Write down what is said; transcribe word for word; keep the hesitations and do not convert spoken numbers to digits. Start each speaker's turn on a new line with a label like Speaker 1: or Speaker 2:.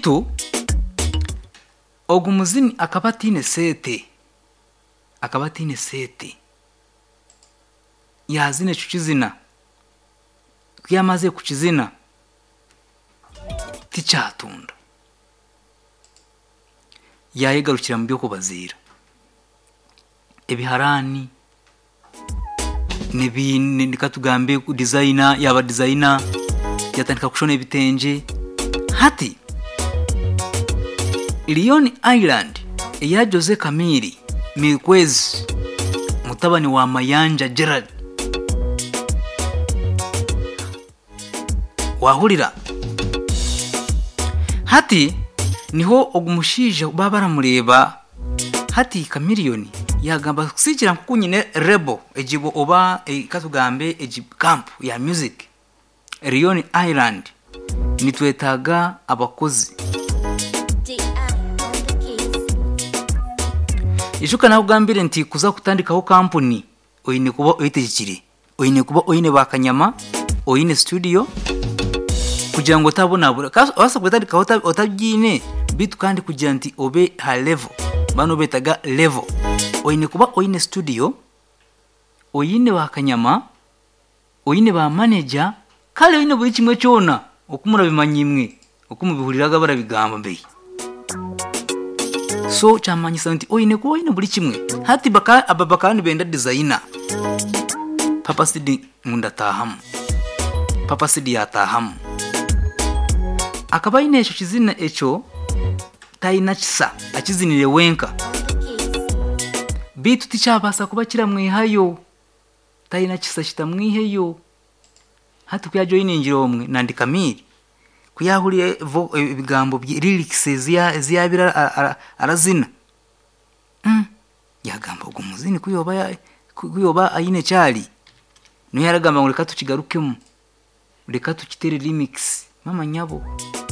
Speaker 1: baitu ogumuzini akabatine sete akabatine sete yazine chuchizina kuyamaze kuchizina tichatunda yayigarukira mu byo kubazira ebiharani nebini nikatugambe ku designer yaba designer yatandika kushona ibitenje hati Lion Island ya Jose Kamili Mikwezi mutabani wa Mayanja Gerard wahurira hati niho ogumushije babara mureba hati Chameleone yagamba kusikira kunyine rebo ejibo oba ikatugambe ejib camp ya music Lion Island nitwetaga abakozi Ishuka na ugambire nti kuza kutandikaho company oyine kuba oyitegekire oyine kuba oyine bakanyama oyine studio kugira ngo tabona bura wasa kutandikaho otabyine bitu kandi kugira nti obe high level bano betaga level oyine kuba oyine studio oyine bakanyama oyine ba manager kale oyine buri kimwe cyona okumura bimanyimwe okumubihuriraga barabigamba mbe so chamanyisa nti oyine ko oyine buri kimwe hati baka ababakani benda designer Papa Sidi ngunda tahamu Papa Sidi yatahamu akabayine echo kizina echo taina kisa akizinire wenka bitu tichabasa kuba kira mwihayo taina kisa kitamwiheyo hati kuyajo ine njiro omwe nandi Kamili kuyahuriye ibigambo lyrics zya ziyabira arazina mm yagamba ogumuzini kuyoba kuyoba ayine cyali no yaragamba ngo reka tukigarukemo reka tukitere remix mama nyabo